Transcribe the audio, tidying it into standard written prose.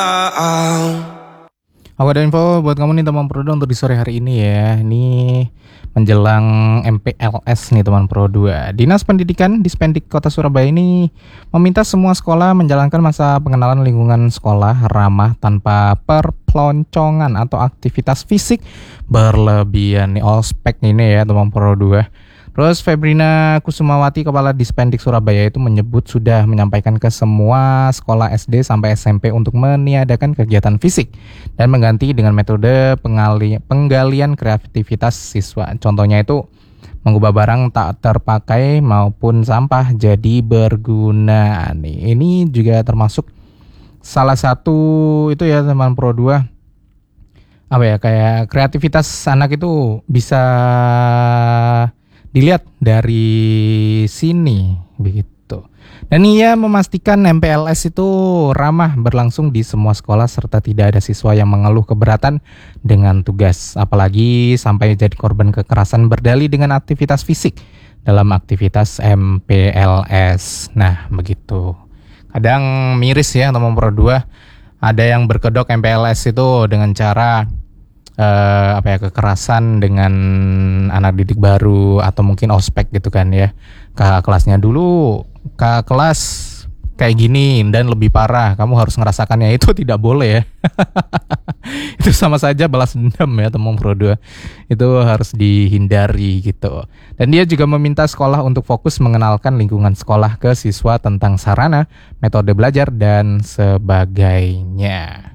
Aku ada info buat kamu nih teman Pro 2 untuk di sore hari ini ya. Ini menjelang MPLS nih teman Pro 2. Dinas Pendidikan Dispendik Kota Surabaya ini meminta semua sekolah menjalankan masa pengenalan lingkungan sekolah ramah tanpa perpeloncongan atau aktivitas fisik berlebihan nih, ospek ini ya teman Pro 2. Terus Febrina Kusumawati, Kepala Dispendik Surabaya itu menyebut sudah menyampaikan ke semua sekolah SD sampai SMP untuk meniadakan kegiatan fisik dan mengganti dengan metode penggalian kreativitas siswa. Contohnya itu mengubah barang tak terpakai maupun sampah jadi berguna. Nih, ini juga termasuk salah satu itu ya teman Pro 2. Apa ya, kayak kreativitas anak itu bisa dilihat dari sini begitu. Dan ia memastikan MPLS itu ramah berlangsung di semua sekolah serta tidak ada siswa yang mengeluh keberatan dengan tugas, apalagi sampai jadi korban kekerasan berdalih dengan aktivitas fisik dalam aktivitas MPLS. Nah, begitu. Kadang miris ya teman Pro 2, ada yang berkedok MPLS itu dengan cara kekerasan dengan anak didik baru atau mungkin ospek gitu kan ya. Kakak kelasnya dulu, kakak kelas kayak gini dan lebih parah, kamu harus ngerasakannya, itu tidak boleh ya. Itu sama saja balas dendam ya teman Pro 2. Itu harus dihindari gitu. Dan dia juga meminta sekolah untuk fokus mengenalkan lingkungan sekolah ke siswa tentang sarana, metode belajar dan sebagainya.